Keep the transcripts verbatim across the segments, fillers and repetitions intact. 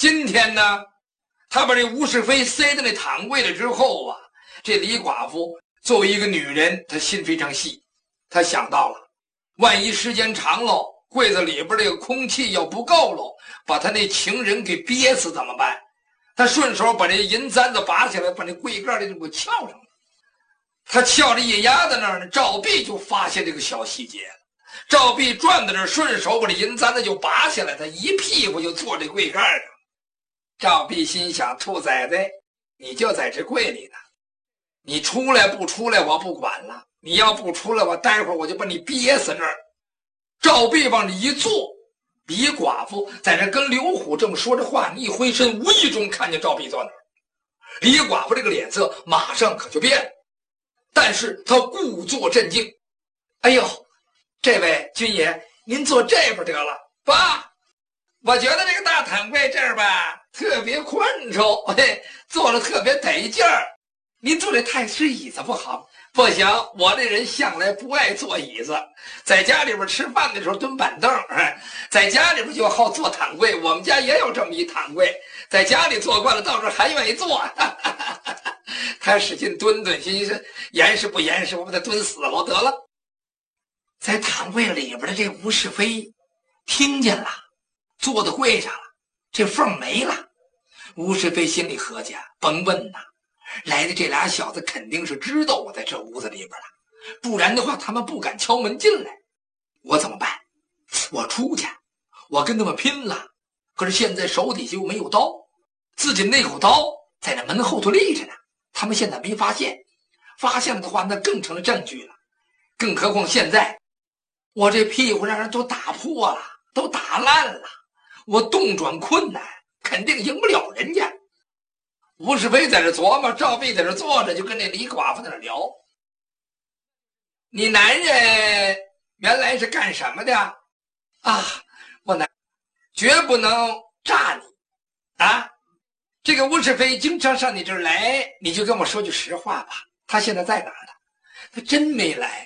今天呢，他把这吴世飞塞在那躺柜里之后啊，这李寡妇作为一个女人，她心非常细，她想到了，万一时间长了，柜子里边这个空气要不够了，把他那情人给憋死怎么办？他顺手把这银簪子拔下来，把那柜盖里就给撬上了。他撬着一压在那儿呢，赵壁就发现这个小细节了。赵壁转在这儿，顺手把这银簪子就拔下来，他一屁股就坐这柜盖上。赵壁心想：兔崽子，你就在这柜里呢，你出来不出来我不管了，你要不出来，我待会儿我就把你憋死那儿。赵壁往这一坐，李寡妇在那跟刘虎正说着话，你一回身，无意中看见赵壁坐那儿。李寡妇这个脸色马上可就变了，但是她故作镇静。哎呦，这位军爷，您坐这边得了。爸，我觉得这个大躺柜这儿吧特别宽敞，嘿，坐着特别得劲儿。您坐这太师椅子不好。不行，我这人向来不爱坐椅子，在家里边吃饭的时候蹲板凳，在家里边就好坐躺柜。我们家也有这么一躺柜，在家里坐惯了，到这儿还愿意坐。他使劲蹲蹲，寻思严实不严实，我把他蹲死了得了。在躺柜里边的这吴世飞听见了，坐到柜上了，这缝没了。吴世飞心里合计，甭问呐，来的这俩小子肯定是知道我在这屋子里边了，不然的话他们不敢敲门进来。我怎么办？我出去，我跟他们拼了。可是现在手底下又没有刀，自己那口刀在那门后头立着呢，他们现在没发现，发现了的话那更成了证据了。更何况现在我这屁股让人都打破了，都打烂了，我动转困难，肯定赢不了人家。吴世飞在这琢磨，赵壁在这坐着，就跟那李寡妇在那聊。你男人原来是干什么的啊？我男绝不能诈你啊！这个吴世飞经常上你这儿来，你就跟我说句实话吧，他现在在哪儿呢？他真没来。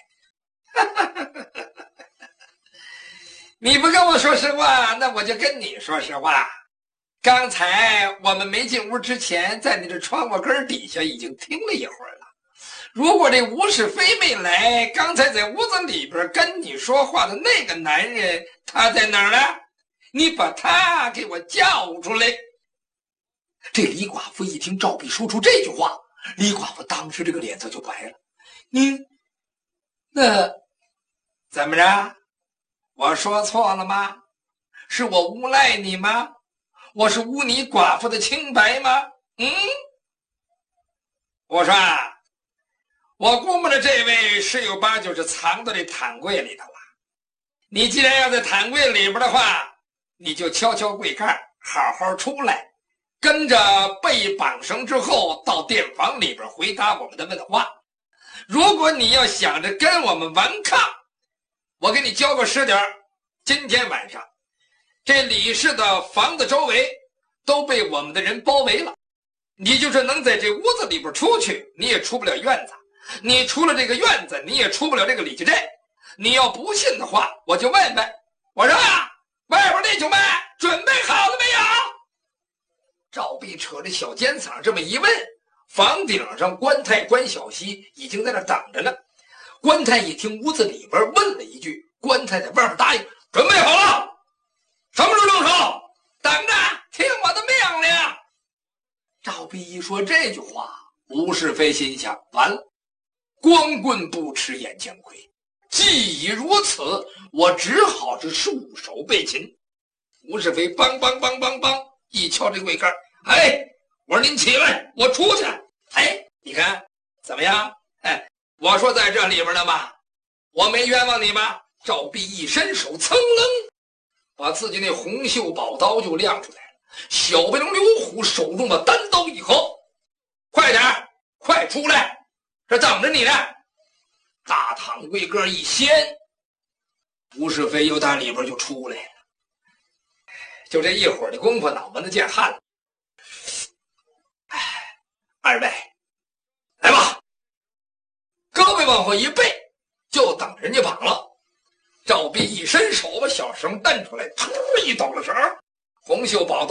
你不跟我说实话，那我就跟你说实话。刚才我们没进屋之前，在你这窗户根底下已经听了一会儿了。如果这吴世飞没来，刚才在屋子里边跟你说话的那个男人他在哪儿呢？你把他给我叫出来。这李寡妇一听赵壁说出这句话，李寡妇当时这个脸色就白了。你那怎么着？我说错了吗？是我诬赖你吗？我是污你寡妇的清白吗？嗯，我说啊，我估摸着这位十有八九是藏到这躺柜里头了。你既然要在躺柜里边的话，你就敲敲柜盖，好好出来，跟着被绑绳之后到店房里边回答我们的问话。如果你要想着跟我们顽抗，我给你交个实底儿，今天晚上这李氏的房子周围都被我们的人包围了，你就是能在这屋子里边出去，你也出不了院子，你出了这个院子，你也出不了这个李家镇。你要不信的话，我就问问，我说啊，外边弟兄们准备好了没有？赵壁扯着小尖嗓这么一问，房顶上关太关小西已经在那等着呢。关太一听屋子里边问了一句，关太在外边答应准备好了。什么时候动手？等着听我的命令。赵壁一说这句话，吴世飞心想，完了，光棍不吃眼前亏，既已如此，我只好是束手被擒。吴世飞梆梆梆梆梆一敲这柜盖，哎，我说您起来，我出去。哎，你看怎么样？哎，我说在这里边呢吧，我没冤枉你吧？赵壁一伸手，噌楞把自己那红袖宝刀就亮出来了。小背龙刘虎手中的单刀一合，快点，快出来，这等着你呢。大堂柜盖一掀，吴世飞又打里边就出来了。就这一会儿的功夫，脑门子见汗了。哎，二位，来吧，胳膊往后一背，就等人家绑了。赵壁一伸手，把小绳蹬出来，突一抖了绳，红袖宝刀